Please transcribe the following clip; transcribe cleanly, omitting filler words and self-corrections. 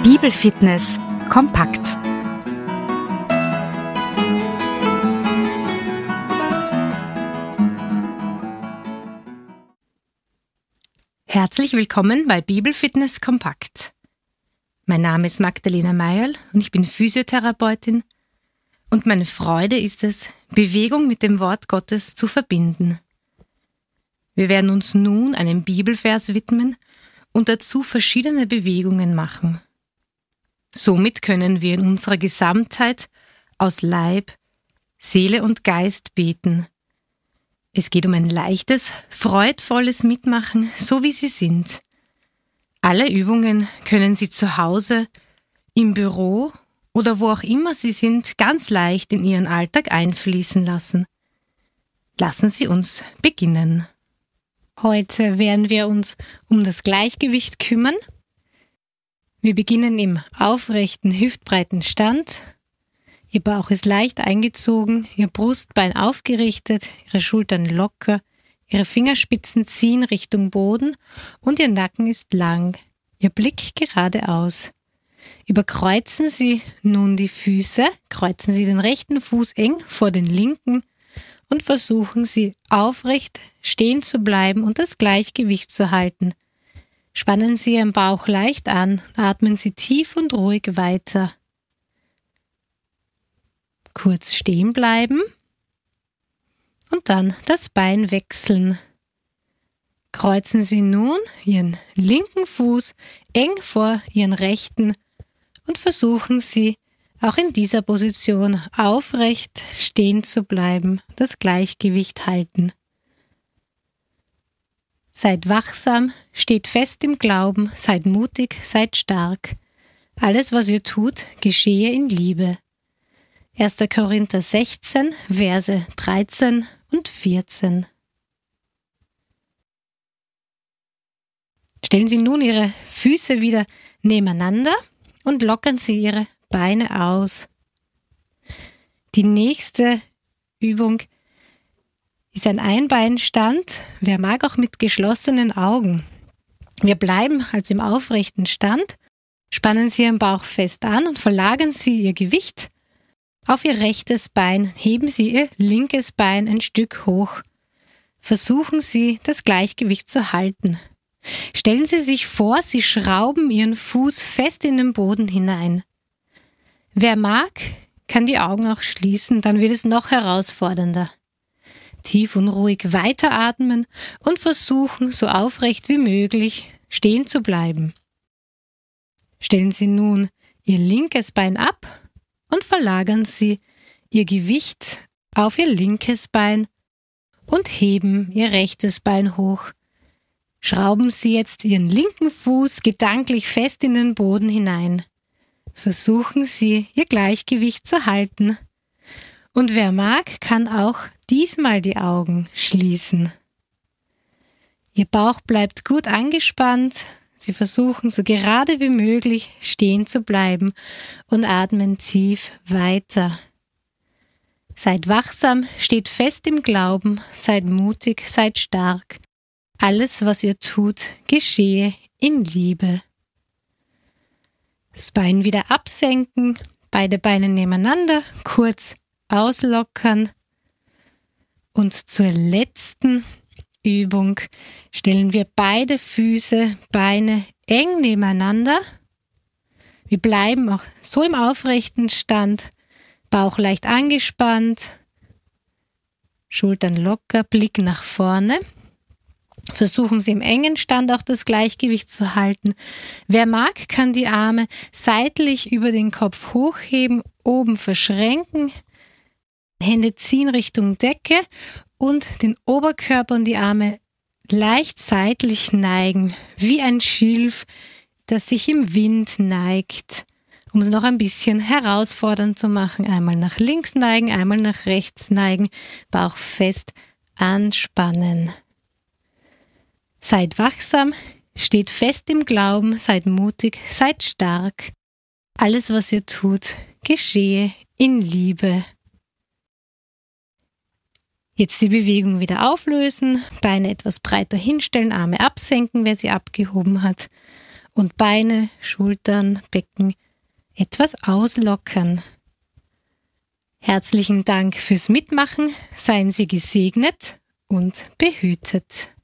Bibelfitness kompakt. Herzlich willkommen bei Bibelfitness kompakt. Mein Name ist Magdalena Meierl und ich bin Physiotherapeutin und meine Freude ist es, Bewegung mit dem Wort Gottes zu verbinden. Wir werden uns nun einem Bibelvers widmen und dazu verschiedene Bewegungen machen. Somit können wir in unserer Gesamtheit aus Leib, Seele und Geist beten. Es geht um ein leichtes, freudvolles Mitmachen, so wie Sie sind. Alle Übungen können Sie zu Hause, im Büro oder wo auch immer Sie sind, ganz leicht in Ihren Alltag einfließen lassen. Lassen Sie uns beginnen. Heute werden wir uns um das Gleichgewicht kümmern. Wir beginnen im aufrechten, hüftbreiten Stand. Ihr Bauch ist leicht eingezogen, Ihr Brustbein aufgerichtet, Ihre Schultern locker, Ihre Fingerspitzen ziehen Richtung Boden und Ihr Nacken ist lang, Ihr Blick geradeaus. Überkreuzen Sie nun die Füße, kreuzen Sie den rechten Fuß eng vor den linken und versuchen Sie aufrecht stehen zu bleiben und das Gleichgewicht zu halten. Spannen Sie Ihren Bauch leicht an, atmen Sie tief und ruhig weiter. Kurz stehen bleiben und dann das Bein wechseln. Kreuzen Sie nun Ihren linken Fuß eng vor Ihren rechten und versuchen Sie auch in dieser Position aufrecht stehen zu bleiben, das Gleichgewicht halten. Seid wachsam, steht fest im Glauben, seid mutig, seid stark. Alles, was ihr tut, geschehe in Liebe. 1. Korinther 16, Verse 13 und 14. Stellen Sie nun Ihre Füße wieder nebeneinander und lockern Sie Ihre Beine aus. Die nächste Übung ist ein Einbeinstand. Wer mag, auch mit geschlossenen Augen. Wir bleiben also im aufrechten Stand, spannen Sie Ihren Bauch fest an und verlagern Sie Ihr Gewicht auf Ihr rechtes Bein, heben Sie Ihr linkes Bein ein Stück hoch. Versuchen Sie, das Gleichgewicht zu halten. Stellen Sie sich vor, Sie schrauben Ihren Fuß fest in den Boden hinein. Wer mag, kann die Augen auch schließen, dann wird es noch herausfordernder. Tief und ruhig weiteratmen und versuchen, so aufrecht wie möglich stehen zu bleiben. Stellen Sie nun Ihr linkes Bein ab und verlagern Sie Ihr Gewicht auf Ihr linkes Bein und heben Ihr rechtes Bein hoch. Schrauben Sie jetzt Ihren linken Fuß gedanklich fest in den Boden hinein. Versuchen Sie, Ihr Gleichgewicht zu halten. Und wer mag, kann auch diesmal die Augen schließen. Ihr Bauch bleibt gut angespannt. Sie versuchen, so gerade wie möglich stehen zu bleiben und atmen tief weiter. Seid wachsam, steht fest im Glauben, seid mutig, seid stark. Alles, was ihr tut, geschehe in Liebe. Das Bein wieder absenken, beide Beine nebeneinander, kurz auslockern. Und zur letzten Übung stellen wir beide Füße, Beine eng nebeneinander. Wir bleiben auch so im aufrechten Stand, Bauch leicht angespannt, Schultern locker, Blick nach vorne. Versuchen Sie im engen Stand auch das Gleichgewicht zu halten. Wer mag, kann die Arme seitlich über den Kopf hochheben, oben verschränken, Hände ziehen Richtung Decke und den Oberkörper und die Arme leicht seitlich neigen, wie ein Schilf, das sich im Wind neigt, um es noch ein bisschen herausfordernd zu machen. Einmal nach links neigen, einmal nach rechts neigen, Bauch fest anspannen. Seid wachsam, steht fest im Glauben, seid mutig, seid stark. Alles, was ihr tut, geschehe in Liebe. Jetzt die Bewegung wieder auflösen, Beine etwas breiter hinstellen, Arme absenken, wer sie abgehoben hat. und Beine, Schultern, Becken etwas auslockern. Herzlichen Dank fürs Mitmachen, seien Sie gesegnet und behütet.